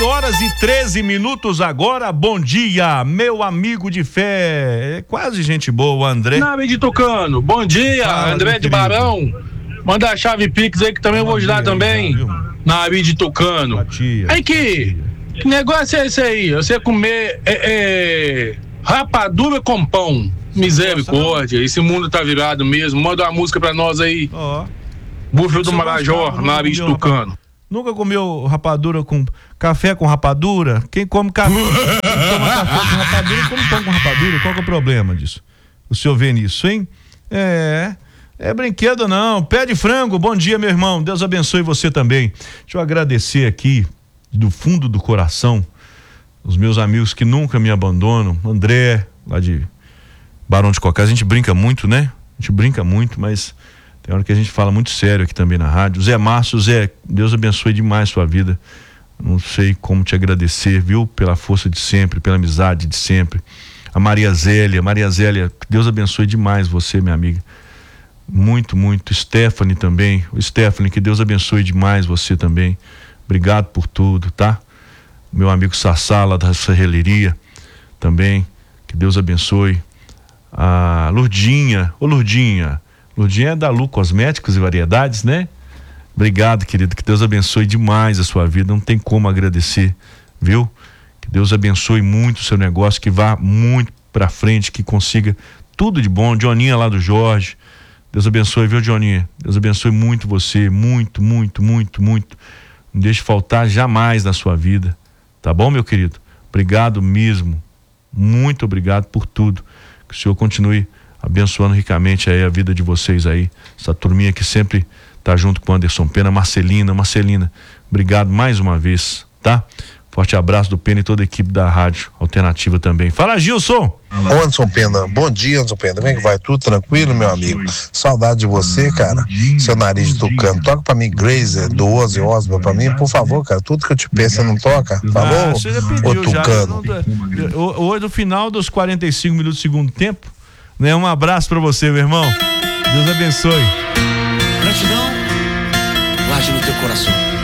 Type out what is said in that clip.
11h13 agora. Bom dia, meu amigo de fé. É quase gente boa, André. Nave de Tucano. Bom dia, André de Barão. Manda a chave Pix aí que também eu vou ajudar também. Nave de Tucano. Aí que negócio é esse aí? Você comer rapadura com pão. Misericórdia, esse mundo tá virado mesmo. Manda uma música pra nós aí. Búfalo do Marajó, Nave de Tucano. Nunca comeu rapadura com café com rapadura? Quem come café, toma café com rapadura, come pão com rapadura? Qual que é o problema disso? O senhor vê nisso, hein? É brinquedo não. Pé de frango, bom dia, meu irmão. Deus abençoe você também. Deixa eu agradecer aqui, do fundo do coração, os meus amigos que nunca me abandonam. André, lá de Barão de Cocais. A gente brinca muito, né? A gente brinca muito, mas tem hora que a gente fala muito sério aqui também na rádio. Zé Márcio, Zé, Deus abençoe demais sua vida. Não sei como te agradecer, viu? Pela força de sempre, pela amizade de sempre. A Maria Zélia, Deus abençoe demais você, minha amiga. Muito, muito. Stephanie também. Stephanie, que Deus abençoe demais você também. Obrigado por tudo, tá? Meu amigo Sassá, lá da serralheria também. Que Deus abençoe. A Lourdinha, Lourdinha é da Lu Cosméticos e Variedades, né? Obrigado, querido, que Deus abençoe demais a sua vida, não tem como agradecer, viu? Que Deus abençoe muito o seu negócio, que vá muito pra frente, que consiga tudo de bom. Dioninha lá do Jorge, Deus abençoe, viu, Dioninha? Deus abençoe muito você, muito, muito, muito, muito. Não deixe faltar jamais na sua vida, tá bom, meu querido? Obrigado mesmo, muito obrigado por tudo. Que o Senhor continue abençoando ricamente aí a vida de vocês aí, essa turminha que sempre tá junto com o Anderson Pena. Marcelina, obrigado mais uma vez, tá? Forte abraço do Pena e toda a equipe da Rádio Alternativa também. Fala, Gilson! Ô, Anderson Pena, bom dia, Anderson Pena, como é que vai? Tudo tranquilo, meu amigo? Saudade de você, cara, seu nariz de tucano. Toca pra mim Grazer, do Ozzy Osbourne pra mim, por favor, cara, tudo que eu te peço, você não toca? Falou, você já pediu, ô tucano. Hoje, no final dos 45 minutos do segundo tempo, né? Um abraço pra você, meu irmão. Deus abençoe. Gratidão, guarde no teu coração.